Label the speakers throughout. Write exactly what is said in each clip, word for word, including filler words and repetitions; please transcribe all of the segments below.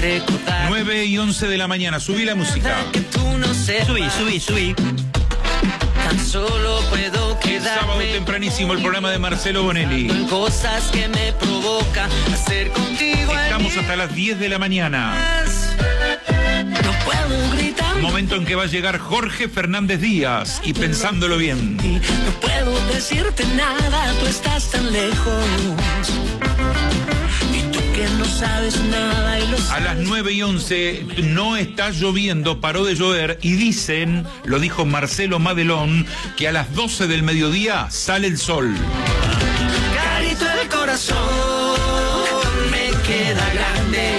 Speaker 1: recordar.
Speaker 2: nueve y once de la mañana, subí la música.
Speaker 1: Que tú no sepas.
Speaker 3: Subí, subí, subí.
Speaker 1: Tan solo puedo quedarme.
Speaker 2: Sábado tempranísimo, el programa de Marcelo Bonelli.
Speaker 1: En cosas que me provoca hacer contigo.
Speaker 2: Estamos hasta las diez de la mañana.
Speaker 1: No puedo gritar.
Speaker 2: Momento en que va a llegar Jorge Fernández Díaz. Y pensándolo bien.
Speaker 1: No puedo decirte nada, tú estás tan lejos. Y tú que no sabes nada y lo sabes.
Speaker 2: A las nueve y once no está lloviendo, paró de llover y dicen, lo dijo Marcelo Madelón, que a las doce del mediodía sale el sol.
Speaker 1: Carito, el corazón me queda grande.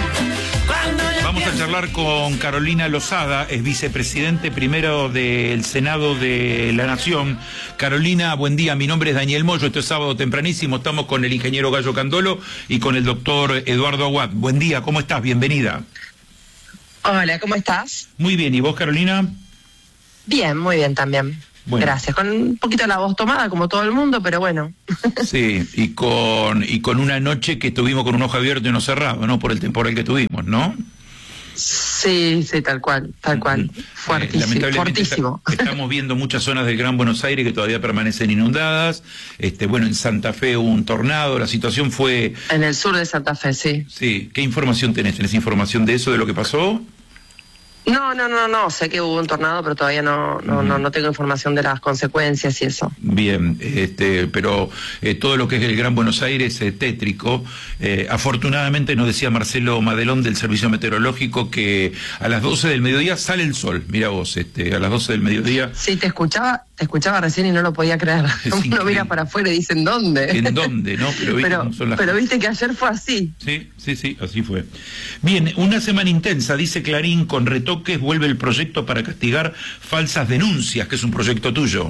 Speaker 2: Vamos a charlar con Carolina Lozada, es vicepresidente primero del Senado de la Nación. Carolina, buen día, mi nombre es Daniel Moyo, esto es sábado tempranísimo, estamos con el ingeniero Gallo Candolo y con el doctor Eduardo Aguad. Buen día, ¿cómo estás? Bienvenida.
Speaker 4: Hola, ¿cómo estás?
Speaker 2: Muy bien, ¿y vos, Carolina?
Speaker 4: Bien, muy bien también.
Speaker 2: Bueno.
Speaker 4: Gracias, con un poquito la voz tomada como todo el mundo, pero bueno.
Speaker 2: Sí, y con, y con una noche que estuvimos con un ojo abierto y uno cerrado, ¿no? Por el temporal que tuvimos, ¿no?
Speaker 4: Sí, sí, tal cual, tal cual. Fuertísimo,
Speaker 2: eh, lamentablemente
Speaker 4: fortísimo.
Speaker 2: Está, estamos viendo muchas zonas del Gran Buenos Aires que todavía permanecen inundadas. Este, bueno, en Santa Fe hubo un tornado, la situación fue...
Speaker 4: En el sur de Santa Fe, sí.
Speaker 2: Sí, ¿qué información tenés? ¿Tenés información de eso, de lo que pasó?
Speaker 4: No, no, no, no, sé que hubo un tornado, pero todavía no, no, uh-huh. no, no tengo información de las consecuencias y eso.
Speaker 2: Bien, este, pero eh, todo lo que es el Gran Buenos Aires es tétrico. Eh, afortunadamente nos decía Marcelo Madelón del Servicio Meteorológico que a las doce del mediodía sale el sol. Mira vos, este, a las doce del mediodía.
Speaker 4: Sí, te escuchaba, te escuchaba recién y no lo podía creer. Uno mira para afuera y dice, ¿en dónde?
Speaker 2: ¿En dónde, no? Pero, viste,
Speaker 4: pero,
Speaker 2: no son las
Speaker 4: pero
Speaker 2: cosas.
Speaker 4: Viste que ayer fue así.
Speaker 2: Sí, sí, sí, así fue. Bien, una semana intensa, dice Clarín, con retoques vuelve el proyecto para castigar falsas denuncias, que es un proyecto tuyo.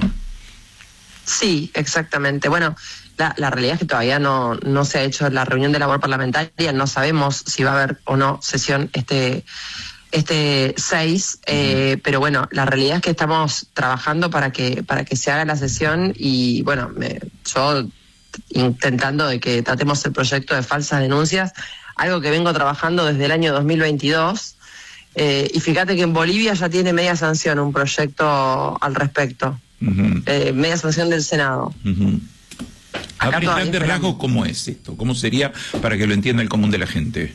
Speaker 4: Sí, exactamente. Bueno, la, la realidad es que todavía no, no se ha hecho la reunión de labor parlamentaria, no sabemos si va a haber o no sesión este este seis, eh, uh-huh. pero bueno, la realidad es que estamos trabajando para que para que se haga la sesión y bueno, me, yo intentando de que tratemos el proyecto de falsas denuncias, algo que vengo trabajando desde el año dos mil veintidós. Eh, y fíjate que en Bolivia ya tiene media sanción un proyecto al respecto, uh-huh. eh, media sanción del Senado.
Speaker 2: Uh-huh. A ver, en grandes rasgos, ¿cómo es esto? ¿Cómo sería para que lo entienda el común de la gente?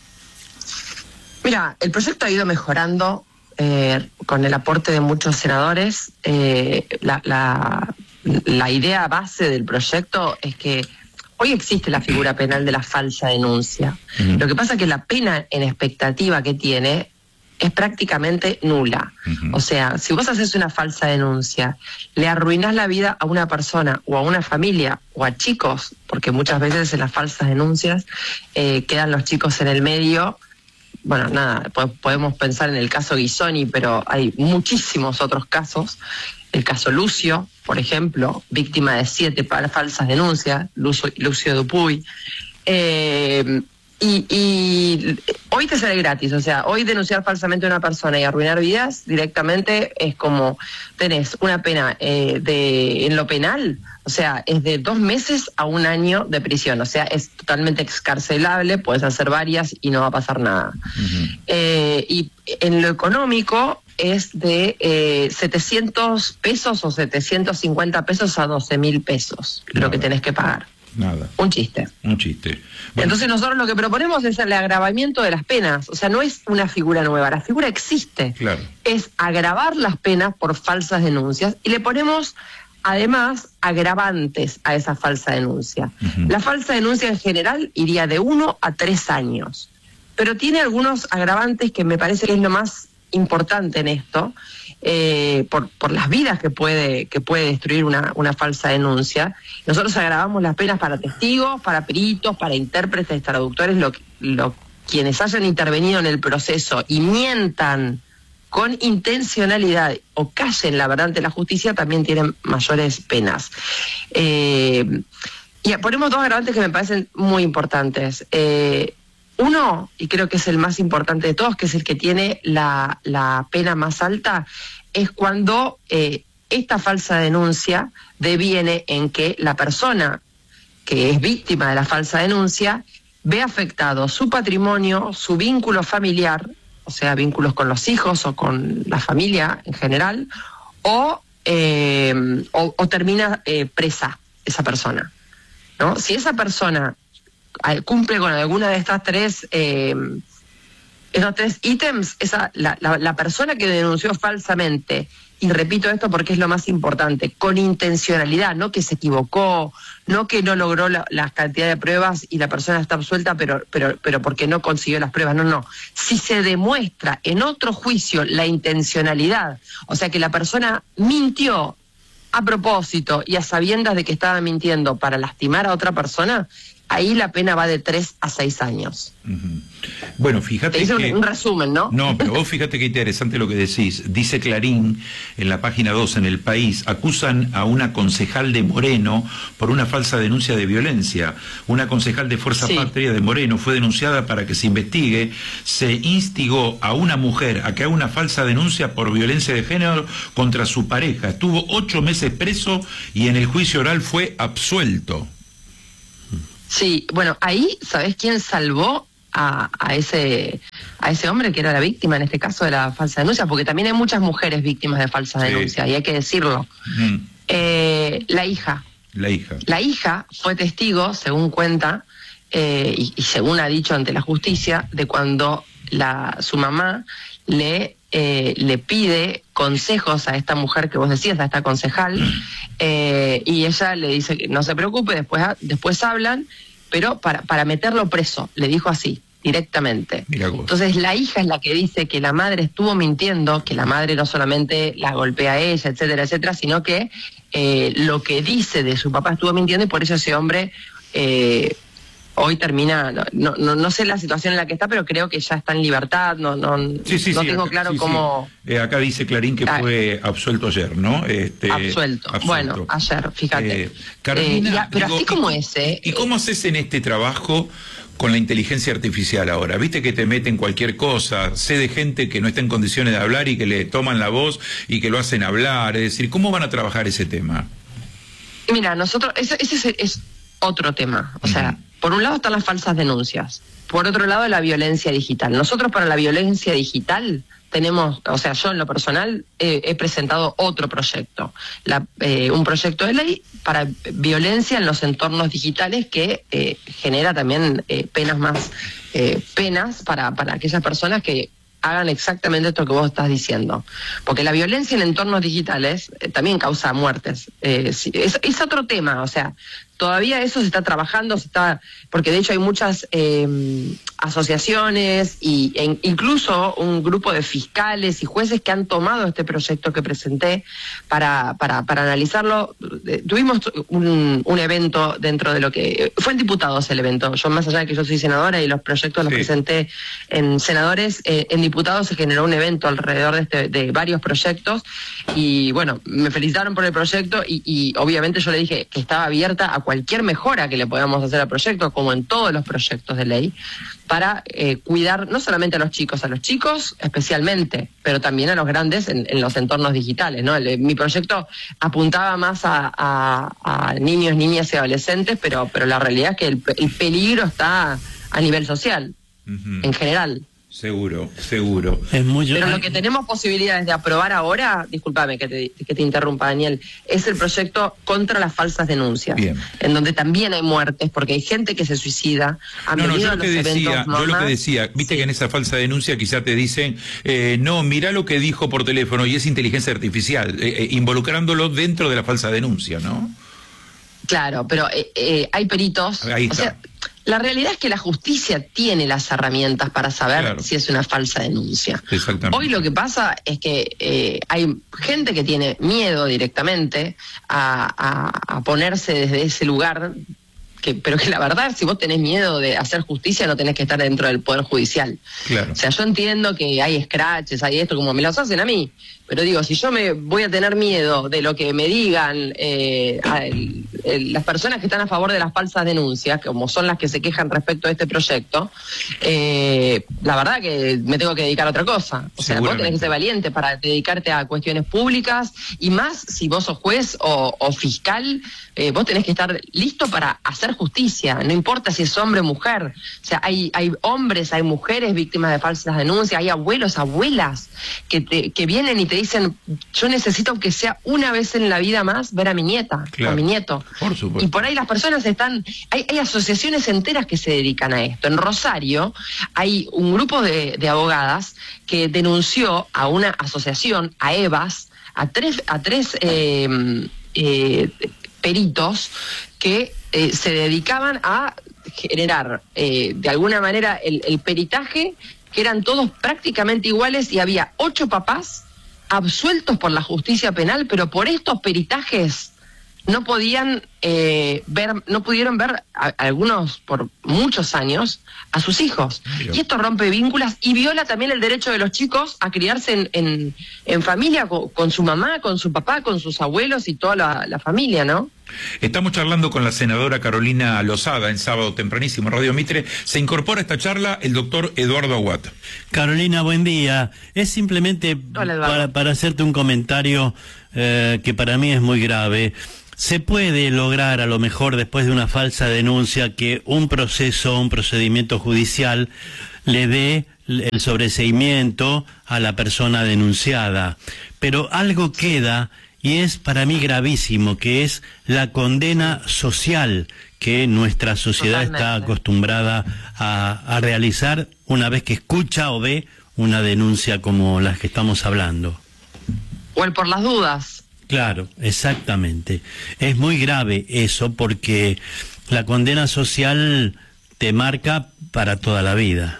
Speaker 4: Mira, el proyecto ha ido mejorando eh, con el aporte de muchos senadores. Eh, la, la, la idea base del proyecto es que hoy existe la figura penal de la falsa denuncia. Uh-huh. Lo que pasa es que la pena en expectativa que tiene es prácticamente nula. Uh-huh. O sea, si vos haces una falsa denuncia, le arruinás la vida a una persona o a una familia o a chicos, porque muchas veces en las falsas denuncias eh, quedan los chicos en el medio. Bueno, nada, po- podemos pensar en el caso Guisoni, pero hay muchísimos otros casos. El caso Lucio, por ejemplo, víctima de siete falsas denuncias, Lucio, Lucio Dupuy. Eh, Y, y hoy te sale gratis, o sea, hoy denunciar falsamente a una persona y arruinar vidas directamente es como tenés una pena eh, de en lo penal, o sea, es de dos meses a un año de prisión, o sea, es totalmente excarcelable, puedes hacer varias y no va a pasar nada. Uh-huh. Eh, y en lo económico es de eh, setecientos pesos o setecientos cincuenta pesos a doce mil pesos, Nada. Lo que tenés que pagar.
Speaker 2: Nada.
Speaker 4: Un chiste.
Speaker 2: Un chiste.
Speaker 4: Bueno. Entonces nosotros lo que proponemos es el agravamiento de las penas. O sea, no es una figura nueva, la figura existe.
Speaker 2: Claro.
Speaker 4: Es agravar las penas por falsas denuncias y le ponemos además agravantes a esa falsa denuncia. Uh-huh. La falsa denuncia en general iría de uno a tres años, pero tiene algunos agravantes que me parece que es lo más importante en esto, eh, por, por las vidas que puede que puede destruir una, una falsa denuncia. Nosotros agravamos las penas para testigos, para peritos, para intérpretes, traductores, lo, lo, quienes hayan intervenido en el proceso y mientan con intencionalidad o callen la verdad ante la justicia, también tienen mayores penas. Eh, y ponemos dos agravantes que me parecen muy importantes. Eh, Uno, y creo que es el más importante de todos, que es el que tiene la, la pena más alta, es cuando eh, esta falsa denuncia deviene en que la persona que es víctima de la falsa denuncia ve afectado su patrimonio, su vínculo familiar, o sea, vínculos con los hijos o con la familia en general, o, eh, o, o termina eh, presa esa persona, ¿no? Si esa persona cumple con alguna de estas tres, eh, estos tres ítems, esa, la, la, la persona que denunció falsamente, y repito esto porque es lo más importante, con intencionalidad, no que se equivocó, no que no logró la, la cantidad de pruebas y la persona está absuelta, pero, pero, pero porque no consiguió las pruebas, no, no. Si se demuestra en otro juicio la intencionalidad, o sea que la persona mintió a propósito y a sabiendas de que estaba mintiendo para lastimar a otra persona, ahí la pena va de tres a seis años.
Speaker 2: Uh-huh. Bueno, fíjate
Speaker 4: Te hice
Speaker 2: que...
Speaker 4: un, un resumen, ¿no?
Speaker 2: No, pero vos fíjate qué interesante lo que decís. Dice Clarín, en la página dos, en El País, acusan a una concejal de Moreno por una falsa denuncia de violencia. Una concejal de Fuerza
Speaker 4: Sí.
Speaker 2: Patria de Moreno fue denunciada para que se investigue. Se instigó a una mujer a que haga una falsa denuncia por violencia de género contra su pareja. Estuvo ocho meses preso y en el juicio oral fue absuelto.
Speaker 4: Sí, bueno, ahí, ¿sabés quién salvó a, a ese a ese hombre que era la víctima, en este caso, de la falsa denuncia? Porque también hay muchas mujeres víctimas de falsa
Speaker 2: Sí.
Speaker 4: denuncia, y hay que decirlo.
Speaker 2: Mm.
Speaker 4: Eh, la hija.
Speaker 2: La hija.
Speaker 4: La hija fue testigo, según cuenta, eh, y, y según ha dicho ante la justicia, de cuando la su mamá le, eh, le pide consejos a esta mujer que vos decías, a esta concejal, eh, y ella le dice que no se preocupe, después, después hablan, pero para, para meterlo preso, le dijo así, directamente.
Speaker 2: Mira vos.
Speaker 4: Entonces la hija es la que dice que la madre estuvo mintiendo, que la madre no solamente la golpea a ella, etcétera, etcétera, sino que eh, lo que dice de su papá estuvo mintiendo, y por eso ese hombre eh, hoy termina, no, no, no sé la situación en la que está, pero creo que ya está en libertad, no, no,
Speaker 2: Sí, sí,
Speaker 4: no
Speaker 2: sí,
Speaker 4: tengo
Speaker 2: acá,
Speaker 4: claro
Speaker 2: sí,
Speaker 4: cómo...
Speaker 2: sí. Eh, acá dice Clarín que
Speaker 4: Ah.
Speaker 2: fue absuelto ayer, ¿no? Este,
Speaker 4: Absuelto.
Speaker 2: absuelto.
Speaker 4: Bueno, ayer, fíjate.
Speaker 2: Eh, Carolina,
Speaker 4: Eh, ya, pero
Speaker 2: digo,
Speaker 4: así como
Speaker 2: ¿y,
Speaker 4: ese...
Speaker 2: ¿Y cómo haces en este trabajo con la inteligencia artificial ahora? Viste que te meten cualquier cosa, sé de gente que no está en condiciones de hablar y que le toman la voz y que lo hacen hablar, es decir, ¿cómo van a trabajar ese tema?
Speaker 4: Mira, nosotros, ese, ese es, es otro tema. O sea,
Speaker 2: Ujú.
Speaker 4: por un lado están las falsas denuncias, por otro lado la violencia digital. Nosotros para la violencia digital tenemos, o sea, yo en lo personal eh, he presentado otro proyecto, la, eh, un proyecto de ley para violencia en los entornos digitales que eh, genera también eh, penas más, eh, penas para, para aquellas personas que hagan exactamente esto que vos estás diciendo. Porque la violencia en entornos digitales eh, también causa muertes. Eh, sí, es, es otro tema, o sea, todavía eso se está trabajando, se está, porque de hecho hay muchas eh, asociaciones y, e incluso un grupo de fiscales y jueces que han tomado este proyecto que presenté para, para, para analizarlo. Eh, tuvimos un, un evento dentro de lo que... Fue en diputados el evento, yo más allá de que yo soy senadora y los proyectos los
Speaker 2: Sí.
Speaker 4: presenté en senadores, eh, en diputados se generó un evento alrededor de, este, de varios proyectos y bueno, me felicitaron por el proyecto y, y obviamente yo le dije que estaba abierta a cualquier mejora que le podamos hacer al proyecto, como en todos los proyectos de ley, para eh, cuidar no solamente a los chicos, a los chicos especialmente, pero también a los grandes en, en los entornos digitales, ¿no? El, mi proyecto apuntaba más a, a, a niños, niñas y adolescentes, pero, pero la realidad es que el, el peligro está a nivel social,
Speaker 2: Uh-huh.
Speaker 4: en general.
Speaker 2: Seguro, seguro.
Speaker 3: Es muy
Speaker 4: Pero lo que tenemos posibilidades de aprobar ahora, discúlpame que te, que te interrumpa, Daniel, es el proyecto contra las falsas denuncias,
Speaker 2: Bien.
Speaker 4: en donde también hay muertes, porque hay gente que se suicida. Han
Speaker 2: No, no,
Speaker 4: venido
Speaker 2: yo
Speaker 4: a
Speaker 2: lo que
Speaker 4: los
Speaker 2: decía,
Speaker 4: eventos,
Speaker 2: yo lo que
Speaker 4: mamá.
Speaker 2: decía, viste
Speaker 4: Sí.
Speaker 2: que en esa falsa denuncia quizá te dicen, eh, no, mirá lo que dijo por teléfono y es inteligencia artificial, eh, eh, involucrándolo dentro de la falsa denuncia, ¿no?
Speaker 4: Claro, pero eh, eh, hay peritos.
Speaker 2: Ahí
Speaker 4: o
Speaker 2: está.
Speaker 4: sea, la realidad es que la justicia tiene las herramientas para saber
Speaker 2: Claro.
Speaker 4: si es una falsa denuncia.
Speaker 2: Exactamente.
Speaker 4: Hoy lo que pasa es que eh, hay gente que tiene miedo directamente a, a, a ponerse desde ese lugar, que, pero que la verdad, si vos tenés miedo de hacer justicia, no tenés que estar dentro del Poder Judicial.
Speaker 2: Claro.
Speaker 4: O sea, yo entiendo que hay scratches, hay esto, como me los hacen a mí, pero digo, si yo me voy a tener miedo de lo que me digan eh, al- eh, las personas que están a favor de las falsas denuncias, como son las que se quejan respecto a este proyecto, eh, la verdad que me tengo que dedicar a otra cosa. O sea, vos tenés que ser valiente para dedicarte a cuestiones públicas, y más si vos sos juez o, o fiscal, eh, vos tenés que estar listo para hacer justicia, no importa si es hombre o mujer. O sea, hay, hay hombres, hay mujeres víctimas de falsas denuncias, hay abuelos, abuelas que, te, que vienen y te dicen, yo necesito aunque sea una vez en la vida más ver a mi nieta, claro, a mi nieto.
Speaker 2: Por supuesto.
Speaker 4: Y por ahí las personas están, hay, hay asociaciones enteras que se dedican a esto. En Rosario hay un grupo de, de abogadas que denunció a una asociación, a EVAS, a tres, a tres eh, eh, peritos que eh, se dedicaban a generar eh, de alguna manera el, el peritaje, que eran todos prácticamente iguales, y había ocho papás absueltos por la justicia penal, pero por estos peritajes no podían eh, ver, no pudieron ver a, a algunos por muchos años a sus hijos. Dios. Y esto rompe vínculos y viola también el derecho de los chicos a criarse en, en, en familia con, con su mamá, con su papá, con sus abuelos y toda la, la familia, ¿no?
Speaker 2: Estamos charlando con la senadora Carolina Lozada en Sábado Tempranísimo, Radio Mitre. Se incorpora a esta charla el doctor Eduardo Aguat.
Speaker 3: Carolina, buen día. Es simplemente
Speaker 4: Hola,
Speaker 3: para, para hacerte un comentario eh, que para mí es muy grave. Se puede lograr, a lo mejor después de una falsa denuncia, que un proceso, un procedimiento judicial le dé el sobreseimiento a la persona denunciada. Pero algo queda, y es para mí gravísimo, que es la condena social que nuestra sociedad Totalmente. está acostumbrada a, a realizar una vez que escucha o ve una denuncia como las que estamos hablando.
Speaker 4: O el por las dudas.
Speaker 3: Claro, exactamente. Es muy grave eso, porque la condena social te marca para toda la vida.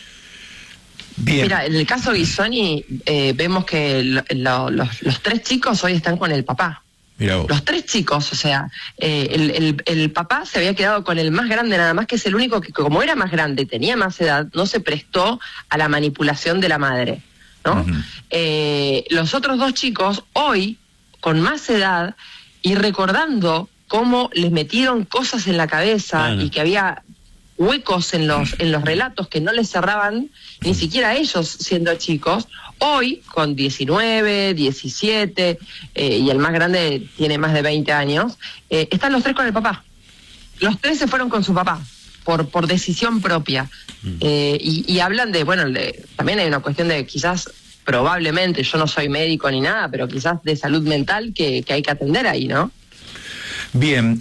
Speaker 2: Bien.
Speaker 4: Mira, en el caso Guisoni, eh, vemos que lo, lo, los, los tres chicos hoy están con el papá.
Speaker 2: Mirá vos.
Speaker 4: Los tres chicos, o sea, eh, el, el, el papá se había quedado con el más grande, nada más, que es el único que, como era más grande y tenía más edad, no se prestó a la manipulación de la madre, ¿no? Uh-huh. eh, los otros dos chicos, hoy, con más edad, y recordando cómo les metieron cosas en la cabeza, claro, y que había huecos en los en los relatos que no les cerraban ni siquiera ellos siendo chicos, hoy con diecinueve, diecisiete, eh, y el más grande tiene más de veinte años, eh, están los tres con el papá. Los tres se fueron con su papá por por decisión propia, eh, y, y hablan de, bueno, de, también hay una cuestión de quizás, probablemente, yo no soy médico ni nada, pero quizás de salud mental que, que hay que atender ahí, ¿no?
Speaker 2: Bien,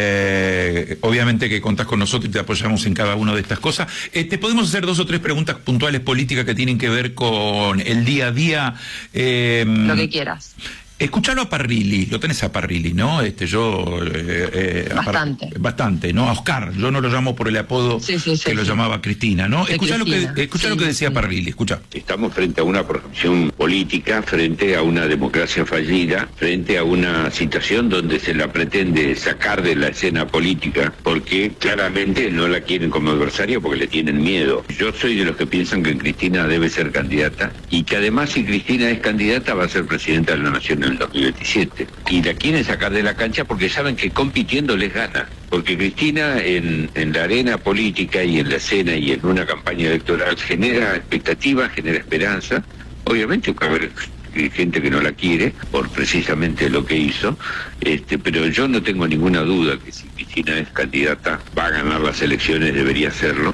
Speaker 2: eh, obviamente que contás con nosotros y te apoyamos en cada una de estas cosas. Eh, te podemos hacer dos o tres preguntas puntuales políticas que tienen que ver con el día a día. Eh,
Speaker 4: Lo que quieras.
Speaker 2: Escuchalo a Parrilli, lo tenés a Parrilli, ¿no? Este, yo... Eh, eh,
Speaker 4: bastante.
Speaker 2: Par, bastante, ¿no? A Oscar, yo no lo llamo por el apodo sí, sí, sí, que sí. lo llamaba Cristina, ¿no? Escuchá lo que, escuchá sí, lo que decía sí. Parrilli, escuchá.
Speaker 5: Estamos frente a una corrupción política, frente a una democracia fallida, frente a una situación donde se la pretende sacar de la escena política, porque claramente no la quieren como adversario porque le tienen miedo. Yo soy de los que piensan que Cristina debe ser candidata, y que además, si Cristina es candidata, va a ser presidenta de la Nación en el dos mil veintisiete, y la quieren sacar de la cancha porque saben que compitiendo les gana, porque Cristina en, en la arena política y en la escena y en una campaña electoral genera expectativas, genera esperanza. Obviamente va a haber gente que no la quiere por precisamente lo que hizo, este, pero yo no tengo ninguna duda que si Cristina es candidata va a ganar las elecciones, debería hacerlo.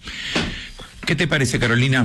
Speaker 2: ¿Qué te parece, Carolina?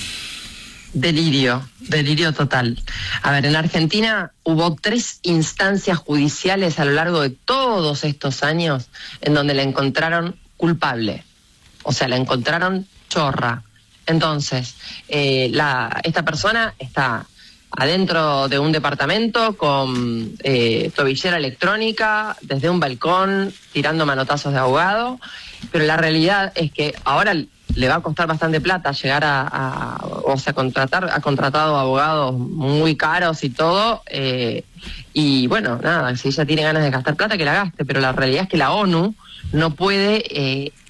Speaker 4: Delirio, delirio total. A ver, en Argentina hubo tres instancias judiciales a lo largo de todos estos años en donde la encontraron culpable. O sea, la encontraron chorra. Entonces, eh, la, esta persona está adentro de un departamento con eh, tobillera electrónica, desde un balcón, tirando manotazos de abogado, pero la realidad es que ahora le va a costar bastante plata llegar a, a o sea, contratar, ha contratado abogados muy caros y todo, eh, y bueno, nada, si ella tiene ganas de gastar plata, que la gaste, pero la realidad es que la ONU no puede eh,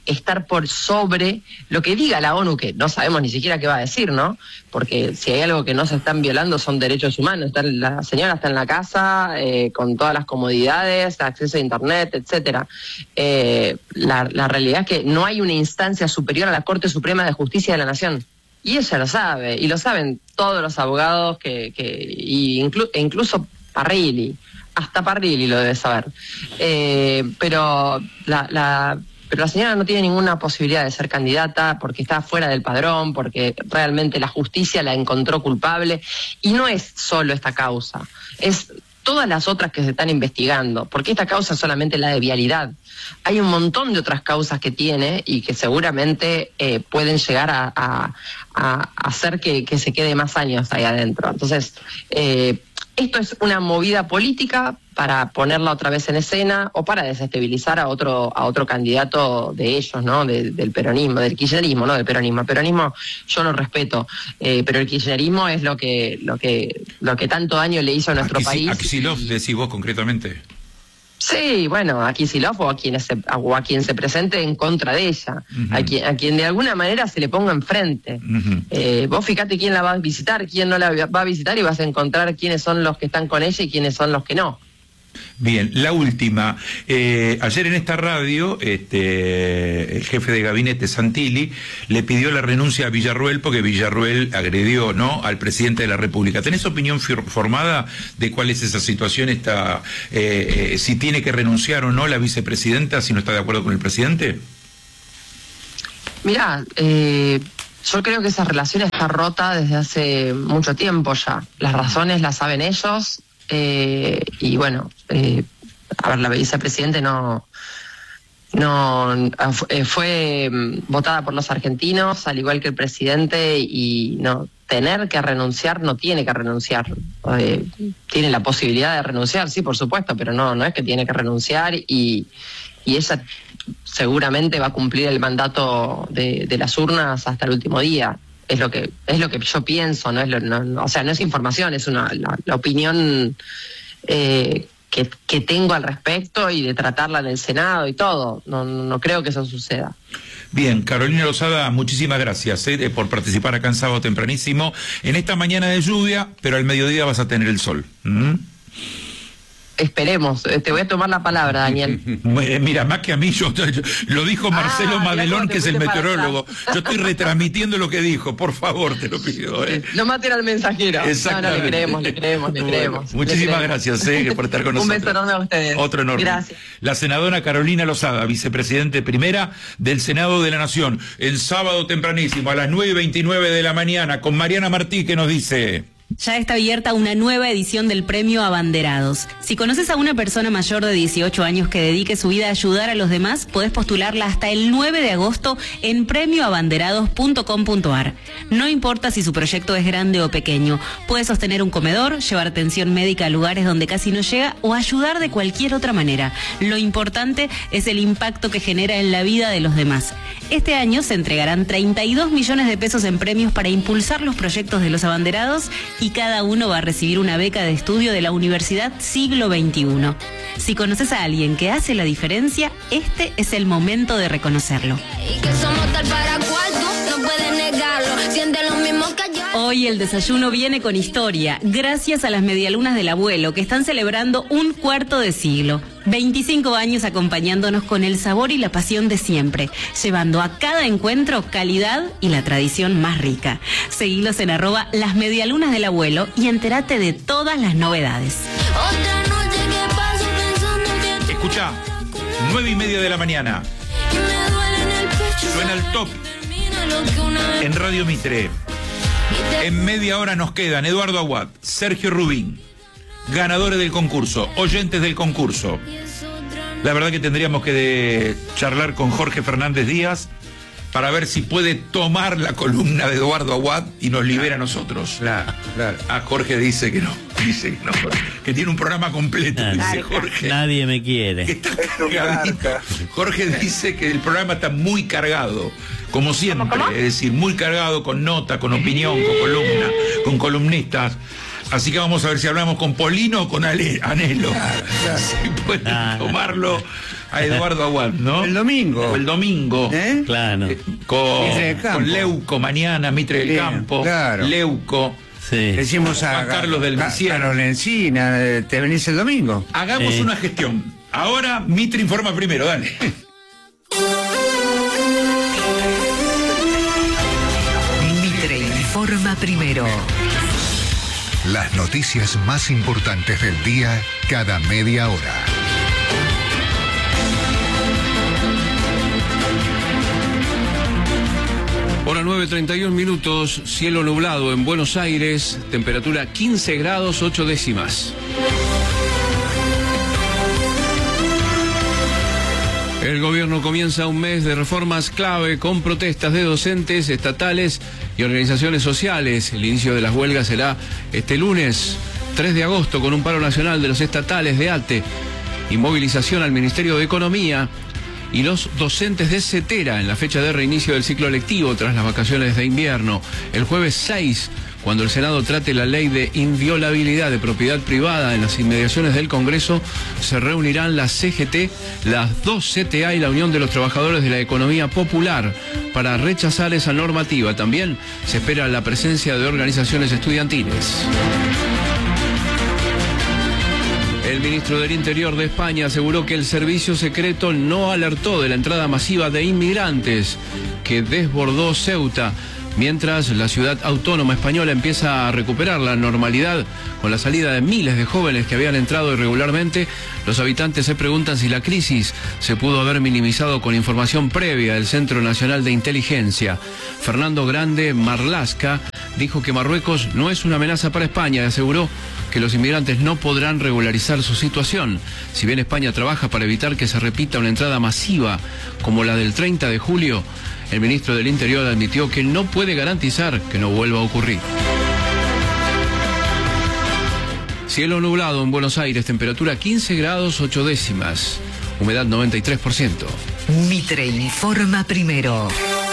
Speaker 4: estar por sobre lo que diga la ONU, que no sabemos ni siquiera qué va a decir, ¿no? Porque si hay algo que no se están violando son derechos humanos. Está, la señora está en la casa eh, con todas las comodidades, acceso a internet, etcétera. Eh, la, la realidad es que no hay una instancia superior a la Corte Suprema de Justicia de la Nación. Y ella lo sabe, y lo saben todos los abogados, que, que y inclu, e incluso Parrilli, hasta Parrilli lo debe saber. Eh, pero la, la, pero la señora no tiene ninguna posibilidad de ser candidata porque está fuera del padrón, porque realmente la justicia la encontró culpable. Y no es solo esta causa, es todas las otras que se están investigando, porque esta causa es solamente la de vialidad. Hay un montón de otras causas que tiene y que seguramente eh, pueden llegar a, a, a hacer que, que se quede más años ahí adentro. Entonces, eh, esto es una movida política para ponerla otra vez en escena o para desestabilizar a otro a otro candidato de ellos, ¿no? De, del peronismo, del kirchnerismo, no del peronismo. El peronismo yo lo respeto, eh, pero el kirchnerismo es lo que lo que lo que tanto daño le hizo a nuestro
Speaker 2: Aquisi,
Speaker 4: país.
Speaker 2: ¿A Kicillof decís vos concretamente?
Speaker 4: Sí, bueno, a Kicillof o a quien se, o a quien se presente en contra de ella, uh-huh. a, quien, a quien de alguna manera se le ponga enfrente. Uh-huh. Eh, vos fíjate quién la va a visitar, quién no la va a visitar y vas a encontrar quiénes son los que están con ella y quiénes son los que no.
Speaker 2: Bien, la última. Eh, ayer en esta radio, este, el jefe de gabinete Santilli le pidió la renuncia a Villarruel porque Villarruel agredió, ¿no?, al presidente de la República. ¿Tenés opinión formada de cuál es esa situación? Esta, eh, eh, si tiene que renunciar o no la vicepresidenta, si no está de acuerdo con el presidente.
Speaker 4: Mirá, eh, yo creo que esa relación está rota desde hace mucho tiempo ya. Las razones las saben ellos. Eh, y bueno, eh, a ver, la vicepresidente no, no eh, fue votada por los argentinos, al igual que el presidente, y no tener que renunciar, no tiene que renunciar. Eh, tiene la posibilidad de renunciar, sí, por supuesto, pero no, no es que tiene que renunciar, y, y ella seguramente va a cumplir el mandato de, de las urnas hasta el último día. Es lo que es lo que yo pienso, no es lo, no, o sea, no es información, es una la, la opinión eh, que, que tengo al respecto y de tratarla en el Senado y todo. No, no creo que eso suceda.
Speaker 2: Bien, Carolina Lozada, muchísimas gracias eh, por participar acá en Sábado Tempranísimo en esta mañana de lluvia, pero al mediodía vas a tener el sol. ¿Mm?
Speaker 4: Esperemos, te voy a tomar la palabra, Daniel.
Speaker 2: Mira, más que a mí, yo, yo lo dijo Marcelo ah, Madelón, que es el meteorólogo. Yo estoy retransmitiendo lo que dijo, por favor, te lo pido. ¿eh?
Speaker 4: No maten al mensajero. No, no, le creemos, le creemos, le creemos.
Speaker 2: Bueno, muchísimas
Speaker 4: le
Speaker 2: gracias eh, por estar con nosotros.
Speaker 4: Un beso enorme a ustedes.
Speaker 2: Otro enorme.
Speaker 4: Gracias.
Speaker 2: La senadora Carolina Lozada, vicepresidente primera del Senado de la Nación, el Sábado Tempranísimo, a las nueve y veintinueve de la mañana, con Mariana Martí, que nos dice...
Speaker 6: Ya está abierta una nueva edición del Premio Abanderados. Si conoces a una persona mayor de dieciocho años que dedique su vida a ayudar a los demás, podés postularla hasta el nueve de agosto en premio abanderados punto com punto a r. No importa si su proyecto es grande o pequeño, puede sostener un comedor, llevar atención médica a lugares donde casi no llega o ayudar de cualquier otra manera. Lo importante es el impacto que genera en la vida de los demás. Este año se entregarán treinta y dos millones de pesos en premios para impulsar los proyectos de los abanderados y cada uno va a recibir una beca de estudio de la Universidad Siglo veintiuno. Si conoces a alguien que hace la diferencia, este es el momento de reconocerlo. Hoy el desayuno viene con historia, gracias a las medialunas del abuelo, que están celebrando un cuarto de siglo. veinticinco años acompañándonos con el sabor y la pasión de siempre, llevando a cada encuentro calidad y la tradición más rica. Seguilos en arroba las medialunas del abuelo y entérate de todas las novedades.
Speaker 2: Escucha, nueve y media de la mañana. Suena el top en Radio Mitre. En media hora nos quedan Eduardo Aguad, Sergio Rubín, ganadores del concurso, oyentes del concurso. La verdad que tendríamos que de charlar con Jorge Fernández Díaz para ver si puede tomar la columna de Eduardo Aguad y nos libera a nosotros.
Speaker 3: Claro, claro.
Speaker 2: A Jorge dice que no, dice que no, que tiene un programa completo,
Speaker 3: Nadie,
Speaker 2: dice Jorge.
Speaker 3: Nadie me quiere.
Speaker 2: Que está cargadito. Jorge dice que el programa está muy cargado, como siempre,
Speaker 4: ¿Cómo, cómo?
Speaker 2: es decir, muy cargado con nota, con opinión, con columna, con columnistas. Así que vamos a ver si hablamos con Polino o con Ale, Anhelo. Si pueden
Speaker 3: Ah.
Speaker 2: tomarlo a Eduardo Aguad, ¿no?
Speaker 7: El domingo.
Speaker 2: O el domingo.
Speaker 7: ¿Eh?
Speaker 3: Claro.
Speaker 2: Eh, con,
Speaker 7: Mitre del Campo.
Speaker 2: con Leuco mañana, Mitre del
Speaker 7: Bien,
Speaker 2: Campo,
Speaker 7: claro.
Speaker 2: Leuco.
Speaker 3: Sí.
Speaker 7: Decimos a
Speaker 2: Juan Carlos del
Speaker 7: Ca-
Speaker 2: Messier.
Speaker 7: Carol Encina, eh, ¿te venís el domingo?
Speaker 2: Hagamos
Speaker 3: Eh.
Speaker 2: una gestión. Ahora Mitre informa primero, dale.
Speaker 8: Mitre informa primero.
Speaker 9: Las noticias más importantes del día cada media hora.
Speaker 10: Hora nueve treinta y uno minutos, cielo nublado en Buenos Aires, temperatura quince grados ocho décimas. El gobierno comienza un mes de reformas clave con protestas de docentes, estatales y organizaciones sociales. El inicio de las huelgas será este lunes tres de agosto con un paro nacional de los estatales de ATE y movilización al Ministerio de Economía y los docentes de CETERA en la fecha de reinicio del ciclo lectivo tras las vacaciones de invierno. El jueves seis, cuando el Senado trate la ley de inviolabilidad de propiedad privada en las inmediaciones del Congreso, se reunirán la C G T, las dos C T A y la Unión de los Trabajadores de la Economía Popular para rechazar esa normativa. También se espera la presencia de organizaciones estudiantiles. El ministro del Interior de España aseguró que el servicio secreto no alertó de la entrada masiva de inmigrantes que desbordó Ceuta, mientras la ciudad autónoma española empieza a recuperar la normalidad con la salida de miles de jóvenes que habían entrado irregularmente. Los habitantes se preguntan si la crisis se pudo haber minimizado con información previa del Centro Nacional de Inteligencia. Fernando Grande Marlasca dijo que Marruecos no es una amenaza para España y aseguró que los inmigrantes no podrán regularizar su situación. Si bien España trabaja para evitar que se repita una entrada masiva como la del treinta de julio, el ministro del Interior admitió que no puede garantizar que no vuelva a ocurrir. Cielo nublado en Buenos Aires, temperatura quince grados ocho décimas, humedad noventa y tres por ciento.
Speaker 8: Mitre informa primero.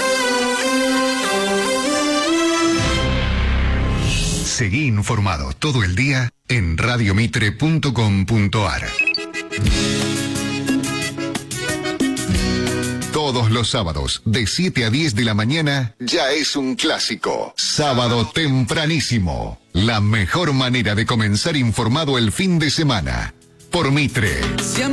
Speaker 9: Seguí informado todo el día en radiomitre punto com punto ar. Todos los sábados, de siete a diez de la mañana, ya es un clásico. Sábado tempranísimo. La mejor manera de comenzar informado el fin de semana. Por Mitre.